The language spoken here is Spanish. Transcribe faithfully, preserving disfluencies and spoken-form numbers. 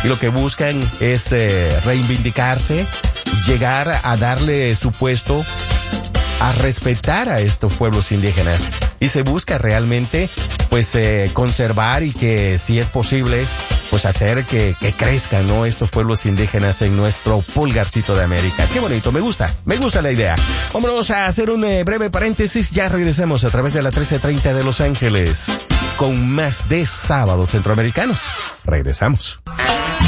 y lo que buscan es eh, reivindicarse, llegar a darle su puesto, a respetar a estos pueblos indígenas, y se busca realmente pues eh, conservar y que si es posible pues hacer que, que crezcan, ¿no?, estos pueblos indígenas en nuestro pulgarcito de América. Qué bonito, me gusta, me gusta la idea. Vámonos a hacer un eh, breve paréntesis, ya regresemos a través de la trece treinta de Los Ángeles con más de Sábados Centroamericanos. Regresamos.